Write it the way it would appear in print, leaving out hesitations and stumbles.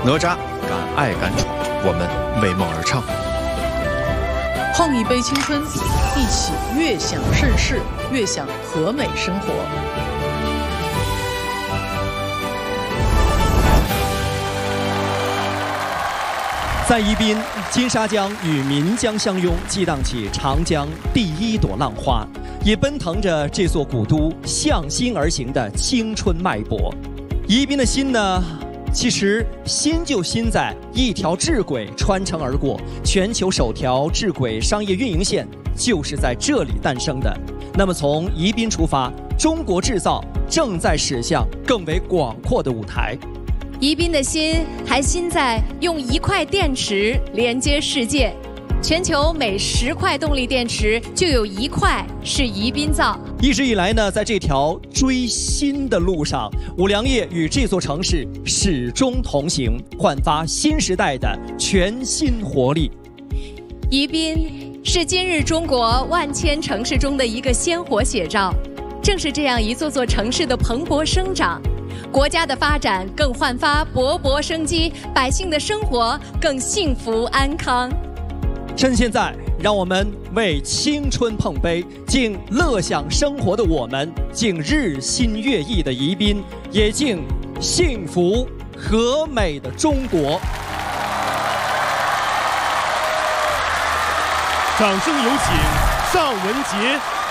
哪吒敢爱敢闯，我们为梦而唱。 碰一杯青春，一起悦享盛世，悦享和美生活。 在宜宾，金沙江与岷江相拥，激荡起长江第一朵浪花，也奔腾着这座古都向心而行的青春脉搏。宜宾的心呢，其实心就心在一条智轨穿城而过，全球首条智轨商业运营线就是在这里诞生的。那么从宜宾出发，中国制造正在驶向更为广阔的舞台。 宜宾的心还心在用1块电池连接世界，全球每10块动力电池就有1块是宜宾造。 一直以来呢，在这条追新的路上，五粮液与这座城市始终同行，焕发新时代的全新活力。 宜宾是今日中国万千城市中的一个鲜活写照，正是这样一座座城市的蓬勃生长，国家的发展更焕发勃勃生机，百姓的生活更幸福安康。 趁现在，让我们为青春碰杯，敬乐享生活的我们，敬日新月异的宜宾，也敬幸福和美的中国。 掌声有请尚雯婕。